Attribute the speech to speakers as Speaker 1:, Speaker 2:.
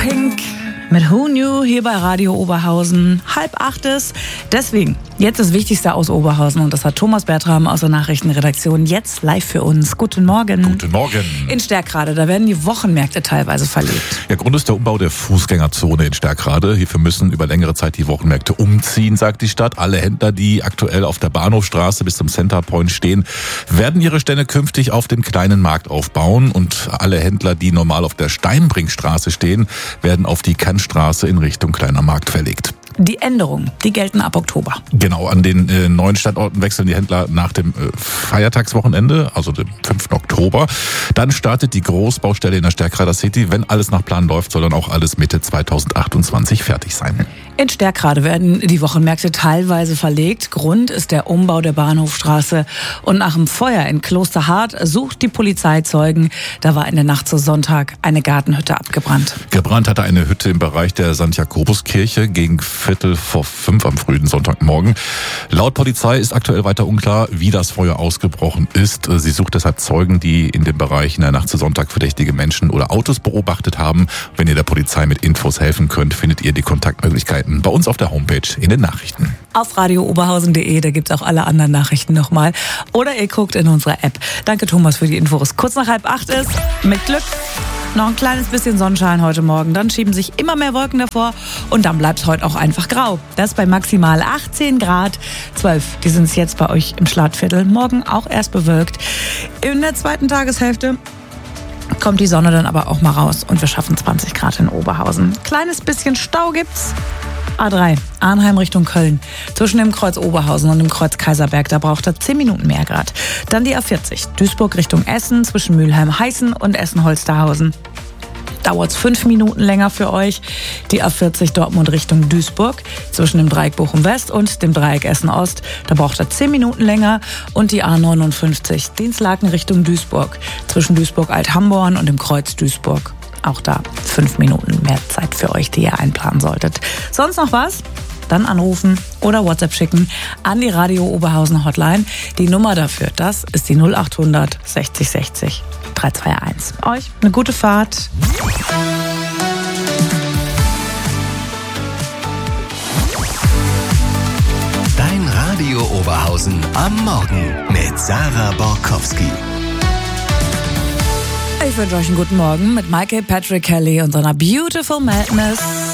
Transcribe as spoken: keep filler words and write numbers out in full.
Speaker 1: Pink mit Who Knew hier bei Radio Oberhausen. Halb acht ist. Deswegen jetzt das Wichtigste aus Oberhausen. Und das hat Thomas Bertram aus der Nachrichtenredaktion jetzt live für uns. Guten Morgen.
Speaker 2: Guten Morgen.
Speaker 1: In Stärkrade, da werden die Wochenmärkte teilweise verlegt.
Speaker 2: Ja, Grund ist der Umbau der Fußgängerzone in Stärkrade. Hierfür müssen über längere Zeit die Wochenmärkte umziehen, sagt die Stadt. Alle Händler, die aktuell auf der Bahnhofstraße bis zum Centerpoint stehen, werden ihre Stände künftig auf dem kleinen Markt aufbauen. Und alle Händler, die normal auf der Steinbringstraße stehen, werden auf die Kantstraße in Richtung kleiner Markt verlegt.
Speaker 1: Die Änderungen, die gelten ab Oktober.
Speaker 2: Genau, an den äh, neuen Standorten wechseln die Händler nach dem äh, Feiertagswochenende, also dem fünften Oktober. Dann startet die Großbaustelle in der Stärkrader City. Wenn alles nach Plan läuft, soll dann auch alles Mitte zweitausendachtundzwanzig fertig sein.
Speaker 1: In Stärkrade werden die Wochenmärkte teilweise verlegt. Grund ist der Umbau der Bahnhofstraße. Und nach dem Feuer in Klosterhardt sucht die Polizei Zeugen. Da war in der Nacht zu Sonntag eine Gartenhütte abgebrannt.
Speaker 2: Gebrannt hatte eine Hütte im Bereich der Sankt Jakobuskirche gegen Viertel vor fünf am frühen Sonntagmorgen. Laut Polizei ist aktuell weiter unklar, wie das Feuer ausgebrochen ist. Sie sucht deshalb Zeugen, die in dem Bereich in der Nacht zu Sonntag verdächtige Menschen oder Autos beobachtet haben. Wenn ihr der Polizei mit Infos helfen könnt, findet ihr die Kontaktmöglichkeiten bei uns auf der Homepage in den Nachrichten.
Speaker 1: Auf radio oberhausen punkt de, da gibt's auch alle anderen Nachrichten nochmal. Oder ihr guckt in unserer App. Danke Thomas für die Infos. Kurz nach halb acht ist, mit Glück, noch ein kleines bisschen Sonnenschein heute Morgen. Dann schieben sich immer mehr Wolken davor und dann bleibt es heute auch einfach grau. Das bei maximal achtzehn Grad. zwölf, die sind es jetzt bei euch im Schlatviertel. Morgen auch erst bewölkt. In der zweiten Tageshälfte kommt die Sonne dann aber auch mal raus und wir schaffen zwanzig Grad in Oberhausen. Kleines bisschen Stau gibt's. A drei, Arnheim Richtung Köln. Zwischen dem Kreuz Oberhausen und dem Kreuz Kaiserberg, da braucht er zehn Minuten mehr Grad. Dann die A vierzig, Duisburg Richtung Essen, zwischen Mülheim-Heißen und Essen-Holsterhausen. Dauert's fünf Minuten länger für euch. Die A vierzig Dortmund Richtung Duisburg, zwischen dem Dreieck Bochum-West und dem Dreieck Essen-Ost, da braucht er zehn Minuten länger. Und die A neunundfünfzig, Dinslaken Richtung Duisburg, zwischen Duisburg-Alt-Hamborn und dem Kreuz Duisburg. Auch da fünf Minuten mehr Zeit für euch, die ihr einplanen solltet. Sonst noch was? Dann anrufen oder WhatsApp schicken an die Radio Oberhausen Hotline. Die Nummer dafür, das ist die null acht hundert sechzig sechzig drei zwei eins. Euch eine gute Fahrt.
Speaker 3: Dein Radio Oberhausen am Morgen mit Sarah Borkowski.
Speaker 1: Ich wünsche euch einen guten Morgen mit Michael Patrick Kelly und seiner Beautiful Madness.